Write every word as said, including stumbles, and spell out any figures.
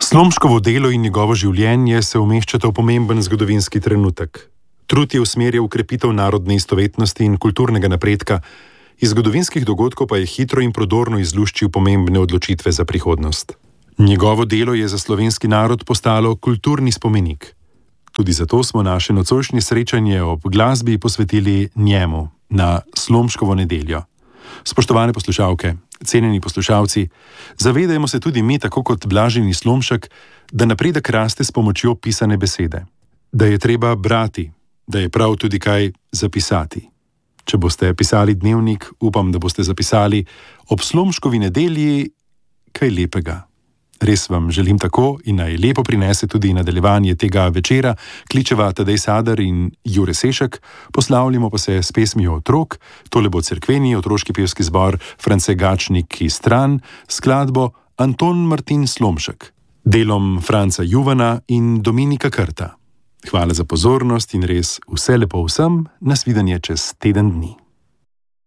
Slomškovo delo in njegovo življenje se umeščata v pomemben zgodovinski trenutek. Trud je usmerjal v krepitev narodne istovetnosti in kulturnega napredka, iz zgodovinskih dogodkov pa je hitro in prodorno izluščil pomembne odločitve za prihodnost. Njegovo delo je za slovenski narod postalo kulturni spomenik. Tudi zato smo naše nocojšnje srečanje ob glasbi posvetili njemu na Slomškovo nedeljo. Spoštovane poslušalke, cenjeni poslušalci, zavedajmo se tudi mi, tako kot Blaženi Slomšek, da napredek raste s pomočjo pisane besede. Da je treba brati, da je prav tudi kaj zapisati. Če boste pisali dnevnik, upam, da boste zapisali ob Slomškovi nedelji kaj lepega. Res vam želim tako in naj lepo prinese tudi nadaljevanje tega večera. Kličeva Tadej Sadar in Jure Sešek, poslavljamo pa se s pesmijo Otrok, tole bo cerkveni otroški pevski zbor France Gačnik iz Stran, skladbo Anton Martin Slomšek, delom Franca Juvana in Dominika Krta. Hvala za pozornost in res vse lepo vsem, nasvidenje čez teden dni.